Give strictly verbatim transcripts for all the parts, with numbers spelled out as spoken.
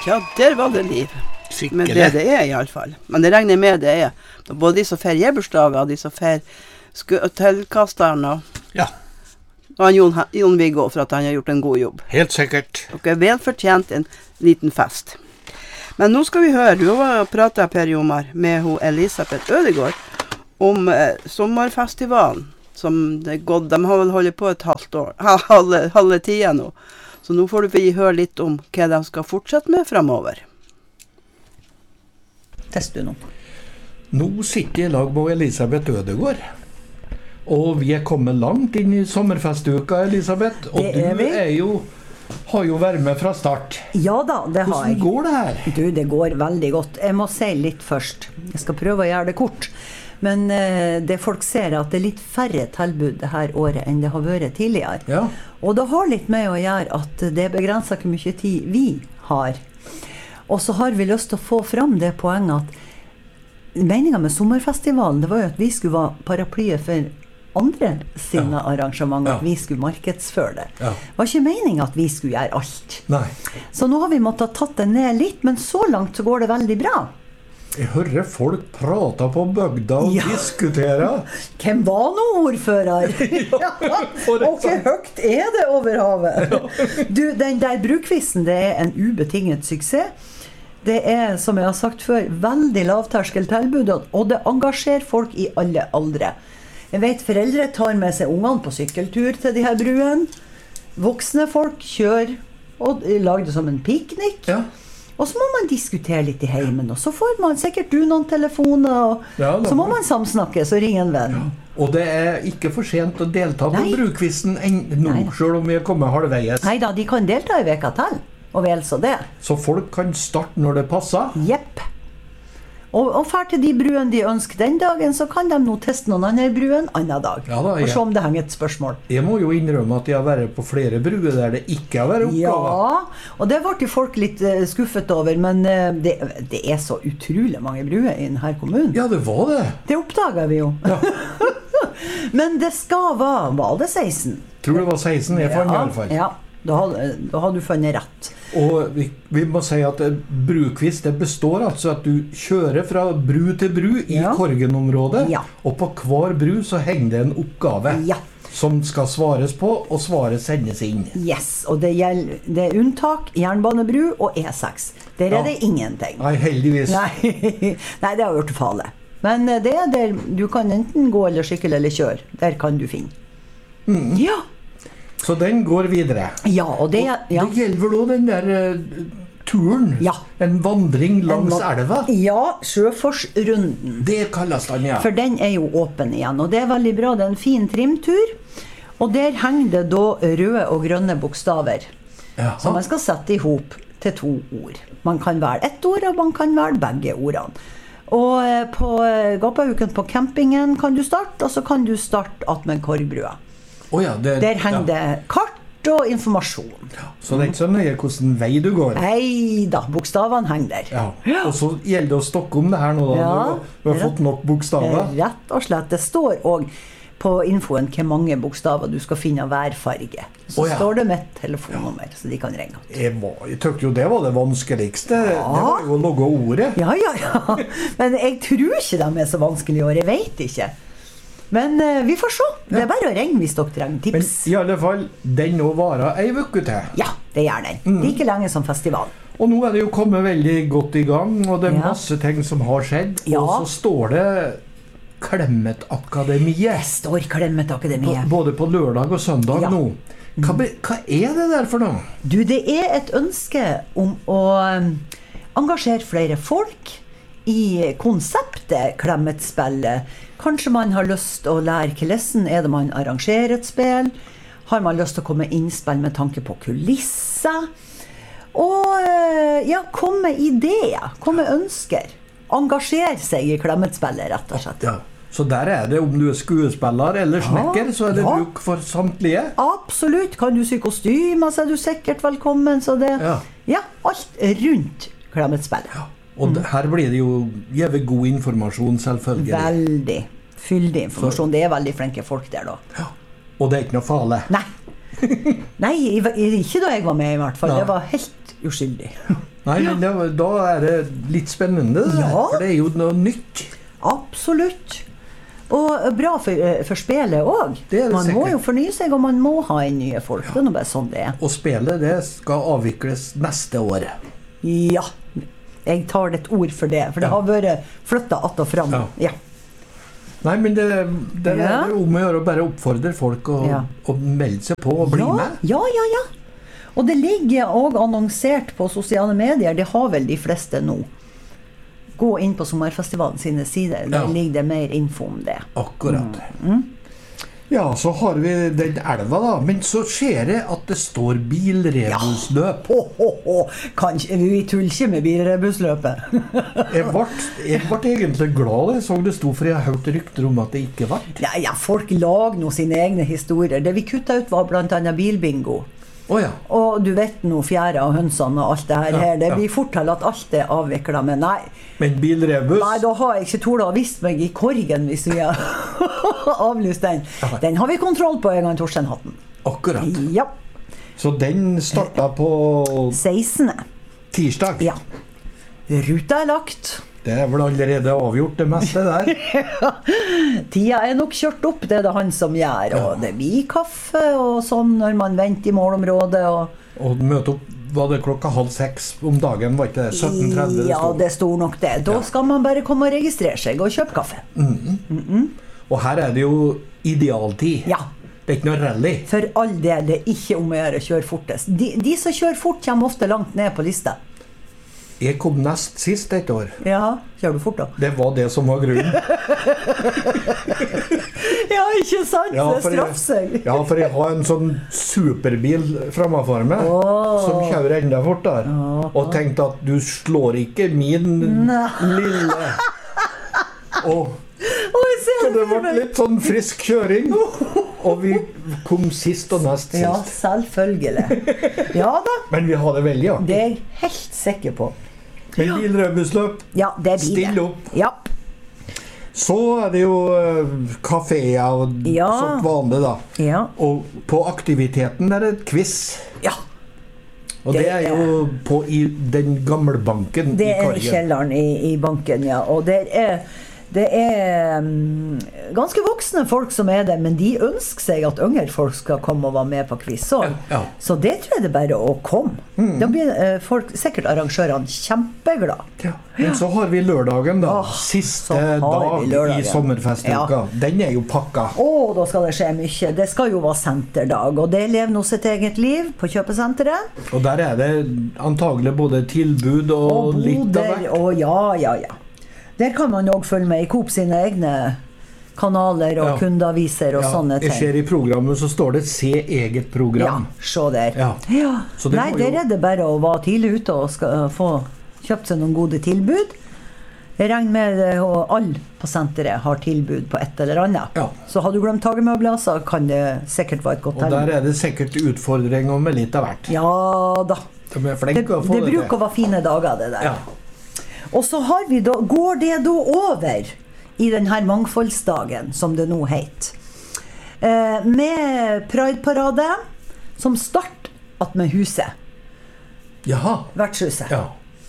Ja, der var det liv. Skikkelig. Men det det er i alle fall. Men det regner med det er. Både de som fer jebbursdager, de som fer tilkasteren og, Ja, og han Jon, Jon Viggo for at han har gjort en god jobb. helt sikkert. Dere er velfortjent en liten fest. Men nå skal vi høre, du har pratet, Per Jomar, med ho Elisabeth Ødegård om eh, sommerfestivalen, som det er gått, de har vel holdt på et halvt år, halve, halve tida nå. Så nå får du høre litt om hva de skal fortsette med fremover. Test du nå. Nå sitter jeg i lag med Elisabeth Ødegård. Og vi er kommet langt inn i sommerfestuka, Elisabeth. Og Det er du vi. er jo, har jo vært med fra start. Ja da, det har Hvordan jeg. går det her? Du, det går veldig godt. Jeg må si litt først. Jeg skal prøve å gjøre det kort. Men eh, det folk ser er at det er litt færre tilbud det her året enn det har vært tidligere. Ja. Og det har litt med å gjøre at det begrenser hvor mye tid vi har. Og så har vi lyst til å få fram det poenget at meningen med sommerfestivalen, det var jo at vi skulle være paraplyet for andre sine Ja. arrangementer, Ja. at vi skulle markedsføre det. Ja. Det var ikke meningen at vi skulle gjøre alt. Nei. Så nå har vi måttet tatt det ned litt, men så langt så går det veldig bra. Jeg hører folk prate på bygda og Ja. diskutere. Hvem var nå ordfører? for Og hvor høyt er det over havet? Du, den der brukvisten, det er en ubetinget suksess. Det er, som jeg har sagt før, veldig lavterskeltilbud, og det engasjerer folk i alle aldre. Jeg vet foreldre tar med seg ungene på sykkeltur til de her bruen. Voksne folk kjører og lager det som en piknik. Ja. Og så må man diskutere litt i heimen, og så får man sikkert du noen telefoner, og Ja, da- så må man samsnakke, så ring en venn. Og det er ikke for sent å delta på Nei. brukvisten enn nå, Nei. selv om vi er kommet halvveis. Neida, de kan delta i veka til, og vel så det. Så folk kan starte når det passer. Jepp. Og, og fær til de bruen de ønsker den dagen, så kan de nå teste noen andre bruen annen dag. Ja da, og ja. se om det henger et spørsmål. Jeg må jo innrømme at jeg har vært på flere bruer der det ikke har vært oppgaver. Ja, og det ble jo folk litt eh, skuffet over, men eh, det, det er så utrolig mange bruer i denne kommunen. Ja, det var det. Det oppdaget vi jo. Ja. Men det skal være, var det seksten? Tror det var seksten jeg fant i alle fall. Ja, da har, da har du funnet rett. Og vi, vi må si at eh, brukvist, det består altså at du kjører fra bru til bru i Ja. Korgen-området, Ja. og på hver bru så henger det en oppgave Ja. som skal svares på, og svaret sendes inn. Yes, og det, gjelder, det er unntak jernbanebru og E seks. Der er Ja. det ingenting. Nei, heldigvis. Nei, Nei, det har vært farlig. Men eh, det er der du kan enten gå eller sykle eller kjøre. Der kan du finne. Mm. Ja. Så den går videre. Ja, og det, ja. Det gjelder vel også den der eh, turen. Ja. En vandring langs En va- elva. Ja, Sjøforsrunden. Det kalles den, ja. For den er jo åpen igjen, og det er veldig bra. Det er en fin trimtur. Og der henger det da røde og grønne bokstaver, Jaha. som man skal sette i hop til to ord. Man kan velge ett ord, og man kan velge begge ordene. Og eh, på eh, Gappauken på campingen kan du starte, og så kan du starte att med Korgbrua. Å ja, det, Der henger ja. det kart og informasjon. Så det er ikke så nøye hvordan vei du går. Nei da, bokstavene henger der. Ja. Og så gjelder det å stokke om det her nå, da. Ja. når Du har fått nok bokstaver. Rett og slett. Det står òg på infoen hvor mange bokstaver du skal finne av hver farge. Så Å, ja. står det med et telefonnummer, så de kan ringe. Jeg, var, jeg tykte jo det var det vanskeligste. Ja. Det var jo å logge ordet. Ja, ja, ja. Men jeg tror ikke de er så vanskelige, og jeg vet ikke. Men eh, vi får se. Det er bare å ringe hvis dere trenger Men tips. i alle fall, den nå varer ei uke til. Ja, det gjør den. Mm. Like lenge som festivalen. Og nå er det jo kommet veldig godt i gang, og det er Ja. masse ting som har skjedd. Ja. Og så står det Klemmetakademiet. Det står Klemmet På, Akademiet. både på lørdag og søndag Ja. nå. Hva, be- hva er det der for noe? Du, det er et ønske om å um, engasjere flere folk i konseptet Klemmet-spillet. Kanskje man har lyst til å lære hvordan er det man arrangerer et spill. Har man lyst til å komme med innspill med tanke på kulisser? Og eh, ja, komme med ideer, komme med ønsker. Engasjere seg i Klemmet-spillet, rett og slett. Ja. Så der er det, om du er skuespiller eller snekker, så er det ja. bruk for samtlige. Absolutt. Kan du sy kostymer, så er du sikkert velkommen. Så det, Ja. ja, alt rundt Klemmet-spillet. Og det, her blir det jo gjeve god informasjon, selvfølgelig. Veldig fyldig informasjon. Det er veldig flinke folk der, da. Ja. Og det er ikke noe farlig. Nei. Nei, i- i- ikke da jeg var med, i hvert fall. Nei. Det var helt uskyldig. Nei, men det, da er det litt spennende, det der, Ja. for det er jo noe nytt. Absolutt. Og bra for, for spillet også. Det er det Man må sikkert. jo fornye seg, og man må ha inn nye folk. Det er nå bare sånn det er. Og spillet, det skal avvikles neste år. Ja, jeg tar det et ord for det, for det Ja. har vært flyttet att og fram. Ja. Ja. Nei, men det, det Ja. er om å gjøre å bare oppfordre folk å, Ja. å melde seg på og bli Ja, med. ja, ja, ja. Og det ligger også annonsert på sosiale medier, det har vel de fleste nå. Gå inn på Sommerfestivalen sine sider, der Ja. ligger det mer info om det. Akkurat. Mm. Ja, så har vi den elva da, men så ser jeg at det står bilrebusløp. Ho, ho, ho. Kan, ikke- vi tuller ikke med bilrebusløpet. Jeg ble, jeg ble egentlig glad da jeg så det sto, for jeg har hørt rykter om at det ikke ble. Ja, ja, folk lager nå sine egne historier. Det vi kuttet ut var blant annet bilbingo. Åja, Og du vet nå, fjæra og hønsene og alt det her, Ja, her. Det ja. blir fort til at alt er avviklet, men nei. men bilrebus, Nei, da har jeg ikke tålet å vist meg i korgen hvis vi har avlyst den. Ja. Den har vi kontroll på en gang Torstein Hatten. akkurat. Ja. Så den startet på sekstende. tirsdag. Ja. Ruta er lagt. Det er vel allerede avgjort det meste der. Tida er nok kjørt opp, det er det han som gjør. Og det blir kaffe og sånn når man venter i målområdet. Og Og møte opp, var det klokka halv seks om dagen, var ikke det? sytten tretti det ja, stod. det står nok det. Da Ja. skal man bare komme og registrere seg og kjøpe kaffe. Og her er det jo idealtid. Ja. Det er ikke noe rally. For all del, det er ikke om å gjøre å kjøre fortest. De, de som kjører fort, kommer ofte langt ned på lista. Jeg kom nest sist et år. Ja, kjører du fort da? Det var det som var grunnen. Ja, ikke sant? Ja, det for jeg- straffer seg. Ja, for jeg har en sånn superbil framafor meg, Åh. som kjører enda fortere. Åh. Og tenkte at du slår ikke min Nei. lille. Og Oi, se så det for ble meg. litt sånn frisk kjøring. Og vi kom sist og nest sist. Ja, selvfølgelig. Ja da, Men vi har det veldig artig. det er jeg helt sikker på. Men bilrebusløp, Ja, det blir det. still opp. Ja. Så er det jo uh, kaféer og Ja. sånt vanlig, da. Ja. Og på aktiviteten er det et quiz. Ja. Og det, Det er jo på i den gamle banken Det i er i Korgen. kjelleren i, i banken, ja. Og det er, det er um, ganske voksne folk som er der, men de ønsker seg at yngre folk skal komme og være med på quiz også. Ja, ja. Så det tror jeg det er bare å komme. Mm. Da blir eh, folk, sikkert arrangørene kjempeglade. Ja. Men så har vi lørdagen, da. Åh, Siste så har dag vi lørdagen. i sommerfestuka. Ja. Den er jo pakka. Å, da skal det skje mye. Det skal jo være senterdag, og det lever nå sitt eget liv på kjøpesenteret. Og der er det antagelig både tilbud og, Og litt av boder, hvert. og ja, ja, ja. Der kan man òg følge med i Coop sine egne kanaler og Ja. kundeaviser og Ja, sånne jeg ting. ser i programmet så står det 'se eget Ja, program'. se der. Ja. Ja. Så det Nei, må der jo- er det bare å være tidlig ute og skal uh, få kjøpt seg noen gode tilbud. Jeg regner med det, og alle på senteret har tilbud på et eller annet. Ja. Så har du glemt hagemøbler, så kan det sikkert være et godt Og der tilbud. er det sikkert utfordringer med litt av hvert. Ja da. De er Det, flinke å få det det, bruker å til. være fine dager, det der. Ja. Og så har vi da, går det da over i denne mangfoldsdagen, som det nå heter. Eh, med Pride-parade, som start at med huset, Jaha. vertshuset. Ja.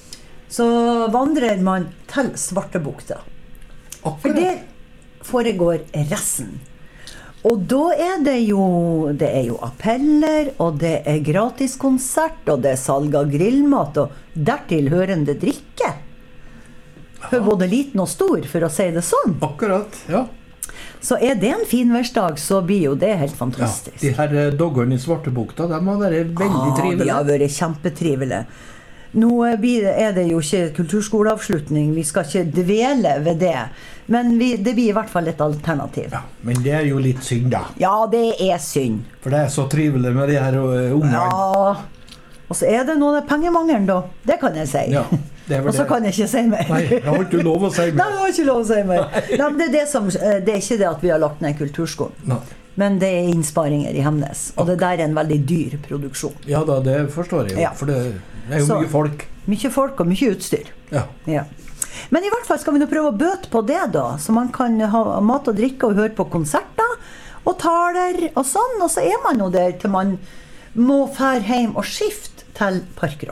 Så vandrer man til Svartebukta. For Akkurat. der foregår resten. Og da er det jo, det er jo appeller, og det er gratiskonsert, og det er salg av grillmat, og dertil hørende drikke. For både liten og stor, for å si det sånn. Akkurat, ja. Så er det en finværsdag, så blir jo det helt ja. fantastisk. De her eh, doggerne i Svartebukta, de må være veldig Ah, de trivelige. har vært kjempetrivelige. Nå blir det- er det jo ikke kulturskoleavslutning, vi skal ikke dvele ved det. Men vi, det blir i hvert fall et alternativ. Ja, men det er jo litt synd, da. Ja, det er synd. For det er så trivelig med de her eh, ungene. Ja. Og så er det noe pengemangelen, da. Det kan jeg si. Ja, det er vel Og så det. kan jeg ikke si mer. Nei, jeg har ikke lov å si Nei, mer. jeg har ikke lov å si mer. Nei, men det, er det, som, eh, det er ikke det at vi har lagt ned kulturskolen. Nei. Men det er innsparinger i Hemnes. Og det der er en veldig dyr produksjon. Ja da, det forstår jeg jo. Ja. For det er jo Så- mye folk. Mye folk og mye utstyr. Ja. Ja. Men i hvert fall skal vi nå prøve å bøte på det, da. Så man kan ha mat og drikke og høre på konserter og taler og sånn. Og så er man jo der til man må fære hjem og skifte til parkrocken.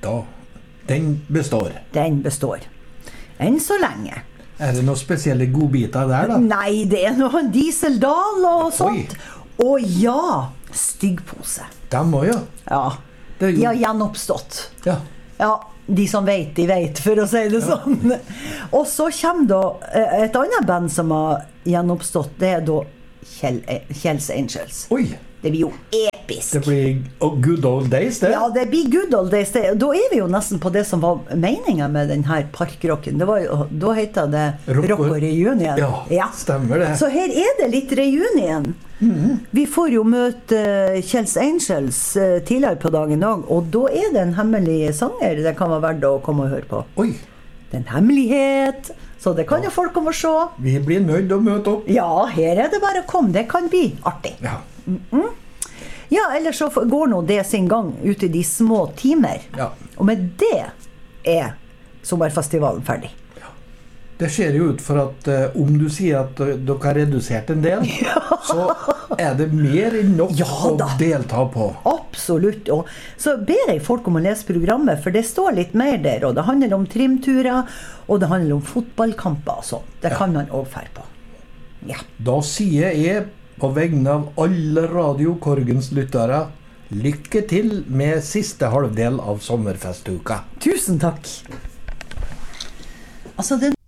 Da, den består. Den består. Enn så lenge. Er det noen spesielle godbiter der, da? Nei, det er noen Dieseldal og Oi. sånt. Og ja, styggpose. De må jo. Ja, Det er de jo- har gjenoppstått. Ja. Ja, de som vet, de vet, for å si det sånn. Og så kommer da eh, et annet band som har gjenoppstått, det er da Kjell, Kjells Angels. Oi, Det blir jo episk. det blir oh, good old days, det. Ja, det blir good old days. Det- Da er vi jo nesten på det som var meningen med den her parkrocken. Det var jo, da heter det Rock Rock og- og Reunion. Ja, stemmer det. Så her er det litt reunion. Vi får jo møte eh, Kjells Angels eh, tidligere på dagen òg, og da er det en hemmelig sanger det kan være verdt å komme og høre på. Oi, Det er en hemmelighet, så det kan jo folk komme og se. vi blir nødt til å møte opp. Ja, her er det bare å komme. Det kan bli artig. Ja, Ja, ellers så går nå det sin gang ut i de små timer. ja. Og med det er sommerfestivalen ferdig. Det ser jo ut for at eh, om du sier at eh, dere har redusert en del, så er det mer enn nok Ja å da. delta på. Absolutt. Og så ber jeg folk om å lese programmet, for det står litt mer der. Og det handler om trimturer, og det handler om fotballkamper og sånn. Det kan man òg fære på. Ja. Da sier jeg på vegne av alle Radio Korgens lyttere lykke til med siste halvdel av sommerfestuka. Tusen takk. Altså, det